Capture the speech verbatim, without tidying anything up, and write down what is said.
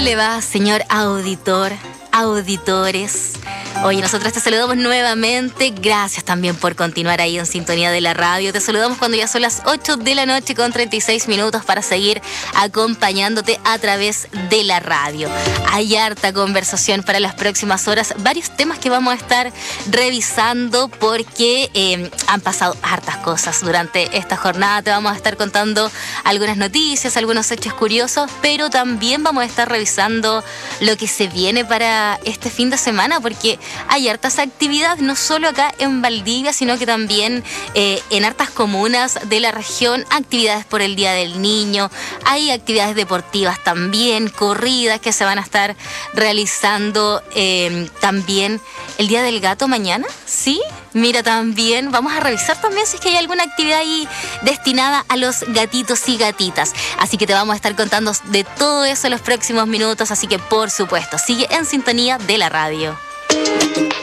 le va, señor auditor, auditores? Oye, nosotros te saludamos nuevamente. Gracias también por continuar ahí en sintonía de la radio. Te saludamos cuando ya son las ocho de la noche con treinta y seis minutos para seguir acompañándote a través de la radio. Hay harta conversación para las próximas horas. Varios temas que vamos a estar revisando porque eh, han pasado hartas cosas durante esta jornada. Te vamos a estar contando algunas noticias, algunos hechos curiosos, pero también vamos a estar revisando lo que se viene para este fin de semana porque hay hartas actividades, no solo acá en Valdivia, sino que también eh, en hartas comunas de la región, actividades por el Día del Niño, hay actividades deportivas también, corridas que se van a estar realizando eh, también el Día del Gato mañana, ¿sí? Mira, también vamos a revisar también si es que hay alguna actividad ahí destinada a los gatitos y gatitas. Así que te vamos a estar contando de todo eso en los próximos minutos, así que por supuesto, sigue en sintonía de la radio.